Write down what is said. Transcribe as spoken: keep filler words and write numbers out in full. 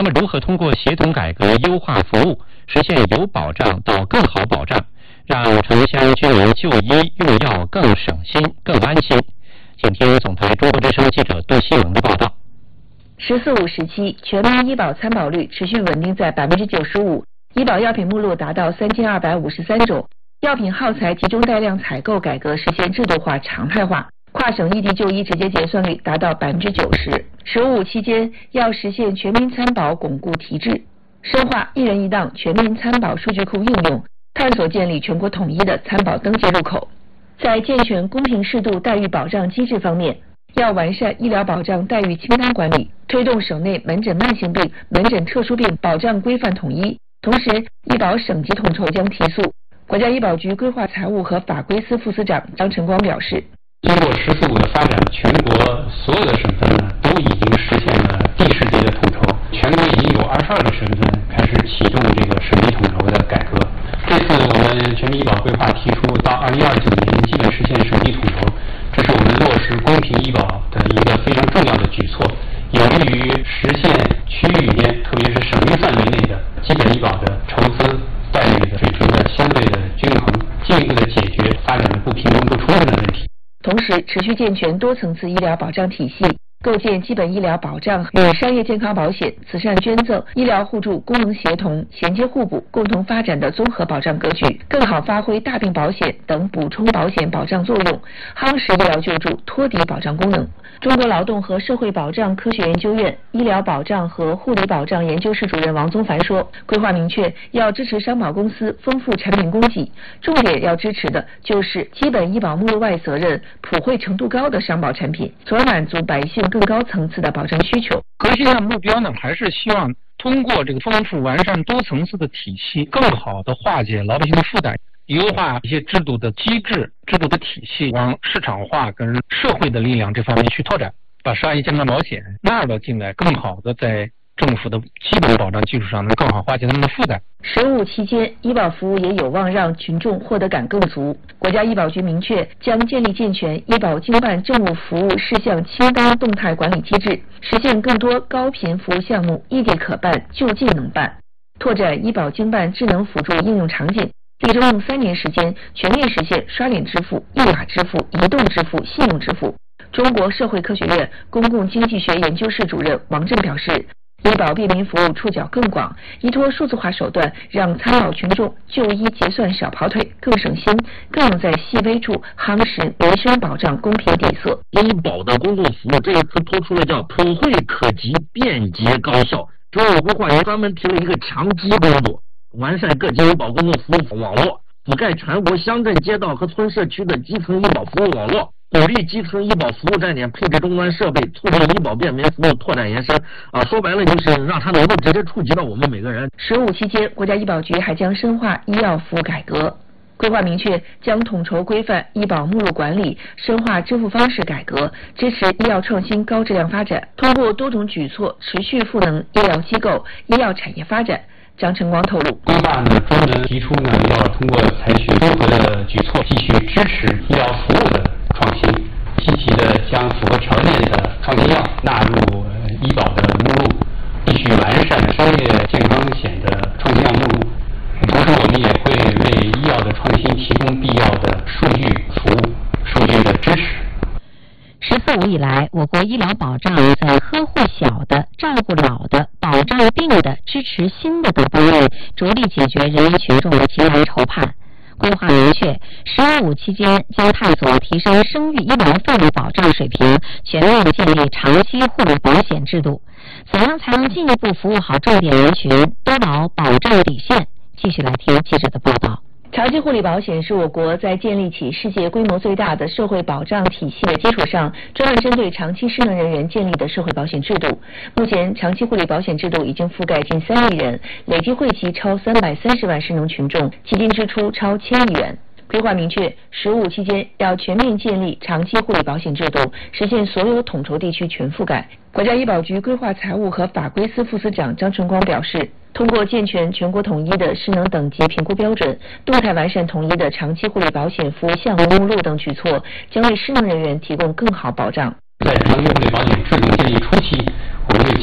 们如何通过协同改革优化服务，实现由保障到更好保障，让城乡居民就医用药更省心、更安心？请听总台中国之声记者杜希萌的报道。 十四五时期，全民医保参保率持续稳定在百分之九十五，医保药品目录达到三千二百五十三种，药品耗材集中带量采购改革实现制度化、常态化，跨省异地就医直接结算率达到百分之九十。十五期间要实现全民参保巩固提质，深化一人一档全民参保数据库应用，探索建立全国统一的参保登记入口。在健全公平适度待遇保障机制方面，要完善医疗保障待遇清单管理，推动省内门诊慢性病、门诊特殊病保障规范统一。同时，医保省级统筹将提速。国家医保局规划财务和法规司副司长张晨光表示， 经过十四五的发展，全国所有的省份呢都已经实现了地市级的统筹，全国已经有二十二个省份开始启动这个省级统筹的改革。这次我们全民医保规划提出，到二零二九年基本实现省级统筹，这是我们落实公平医保的一个非常重要的举措，有利于实现区域内，特别是省域范围内的基本医保的筹资待遇的水平的相对的均衡，进一步的解决发展的不平衡不充分的问题。 同时，持续健全多层次医疗保障体系，构建基本医疗保障与商业健康保险、慈善捐赠、医疗互助功能协同、衔接互补、共同发展的综合保障格局，更好发挥大病保险等补充保险保障作用，夯实医疗救助托底保障功能。中国劳动和社会保障科学研究院医疗保障和护理保障研究室主任王宗凡说，规划明确要支持商保公司丰富产品供给，重点要支持的就是基本医保目录外责任普惠程度高的商保产品，从而满足百姓更高层次的保障需求。 核心的目标呢，还是希望通过这个丰富完善多层次的体系，更好的化解老百姓的负担，优化一些制度的机制、制度的体系，往市场化跟社会的力量这方面去拓展，把商业健康保险纳入进来，更好的在政府的基本保障基础上，能更好化解他们的负担。 十五期间，医保服务也有望让群众获得感更足。国家医保局明确，将建立健全医保经办政务服务事项清单动态管理机制，实现更多高频服务项目异地可办、就近能办，拓展医保经办智能辅助应用场景。力争用三年时间全面实现刷脸支付、一码支付、移动支付、信用支付。中国社会科学院公共经济学研究室主任王震表示，医保便民服务触角更广，依托数字化手段，让参保群众就医结算少跑腿，更省心，更能在细微处夯实民生保障公平底色。 医保的公共服务这一次突出了叫普惠可及、便捷高效。中国规划也专门提了一个强基工作，完善各级医保公共服务网络，覆盖全国乡镇街道和村社区的基层医保服务网络，鼓励基层医保服务站点配置终端设备，促进医保便民服务拓展延伸。啊，说白了就是让它能够直接触及到我们每个人。 十五期间，国家医保局还将深化医药服务改革。规划明确，将统筹规范医保目录管理，深化支付方式改革，支持医药创新高质量发展，通过多种举措持续赋能医疗机构、医药产业发展。张晨光透露， 规划呢专门提出呢，要通过采取综合的举措，继续支持医疗服务的创新，积极的将符合条件的创新药纳入医保的目录，继续完善商业健康险的创新药目录。同时，我们也会为医药的创新提供必要的数据服务、数据的支持。 十四五以来，我国医疗保障在呵护小的、照顾老的、保障病的、支持新的等方面，着力解决人民群众的急难愁盼。规划明确，十五期间将探索提升生育医疗费用保障水平，全面建立长期护理保险制度。怎样才能进一步服务好重点人群，多保保障底线？继续来听记者的报道。 长期护理保险是我国在建立起世界规模最大的社会保障体系的基础上，专门针对长期失能人员建立的社会保险制度。目前，长期护理保险制度已经覆盖近三亿人，累计惠及超三百三十万失能群众，基金支出超千亿元。规划明确，十五期间要全面建立长期护理保险制度，实现所有统筹地区全覆盖。国家医保局规划财务和法规司副司长张晨光表示，通过健全全国统一的失能等级评估标准，动态完善统一的长期护理保险服务项目目录等举措，将为失能人员提供更好保障。 在长期护理保险制度建立初期，我们会